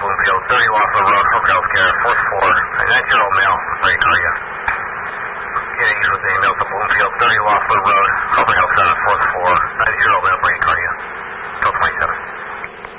Bloomfield, 30 Wofford Road, Hope Healthcare, 4th floor, 90 male, ready to call you. Getting you with the email to Bloomfield, 30 Wofford Road, Hope Health Center, 4th floor, 90 male, ready to call you.